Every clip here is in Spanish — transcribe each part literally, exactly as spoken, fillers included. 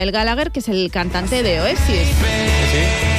El Gallagher, que es el cantante de Oasis. Sí, sí.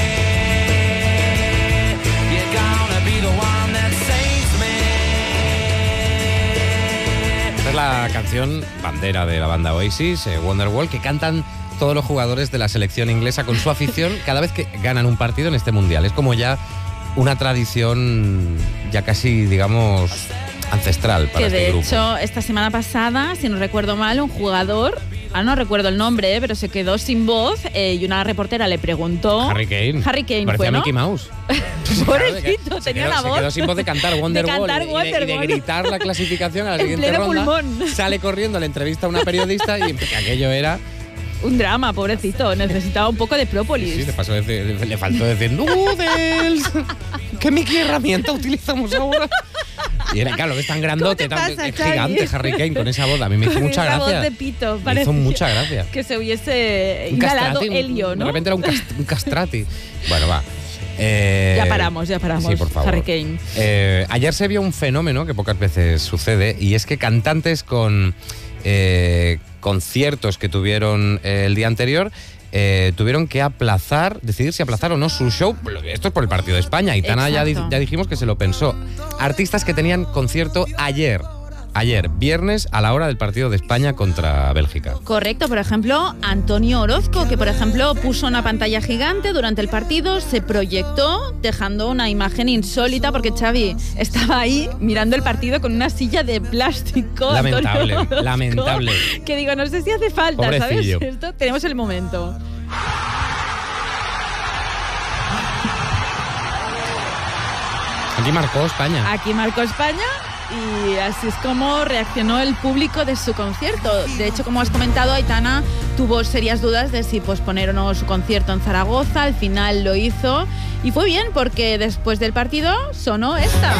Esta es la canción bandera de la banda Oasis, eh, Wonderwall, que cantan todos los jugadores de la selección inglesa con su afición cada vez que ganan un partido en este mundial. Es como ya una tradición ya casi, digamos, ancestral para que este de grupo. hecho, esta semana pasada, si no recuerdo mal, un jugador, ah, no recuerdo el nombre, eh, pero se quedó sin voz eh, y una reportera le preguntó... Harry Kane. Harry Kane Parecía fue, ¿no? Mickey Mouse. Pobrecito, Se tenía quedó, la se voz. quedó sin voz de cantar Wonderwall, cantar y, de, y de Wonderwall. gritar la clasificación a la En siguiente pleno ronda. pulmón. Sale corriendo, le entrevista a una periodista y que aquello era... Un drama, pobrecito. Necesitaba un poco de própolis. Sí, le, pasó decir, le faltó decir ¡Noodles! ¿Qué Mickey herramienta utilizamos ahora? Y era, claro, que es tan grandote, tan, pasa, es Xavi? gigante Harry Kane con esa voz. A mí me hizo Con mucha esa gracia. voz de pito. Me Parecía hizo mucha gracia. que se hubiese Un inhalado castrati, un- helio, ¿no? De repente era un, cast- un castrati. Bueno, va. Eh, Ya paramos, ya paramos. Sí, por favor. Harry Kane. Eh, ayer se vio un fenómeno que pocas veces sucede, y es que cantantes con eh, conciertos que tuvieron eh, el día anterior eh, tuvieron que aplazar, decidir si aplazar o no su show. Esto es por el partido de España. Aitana ya, di- Exacto. ya dijimos que se lo pensó. Artistas que tenían concierto ayer, ayer, viernes, a la hora del partido de España contra Bélgica. Correcto, por ejemplo, Antonio Orozco, que por ejemplo puso una pantalla gigante durante el partido, se proyectó dejando una imagen insólita porque Xavi estaba ahí mirando el partido con una silla de plástico. Lamentable, Antonio Orozco, lamentable. Que digo, no sé si hace falta, Pobrecillo. ¿sabes? Esto tenemos el momento. Aquí marcó España. Aquí marcó España y así es como reaccionó el público de su concierto. De hecho, como has comentado, Aitana tuvo serias dudas de si posponer o no su concierto en Zaragoza. Al final lo hizo y fue bien porque después del partido sonó esta.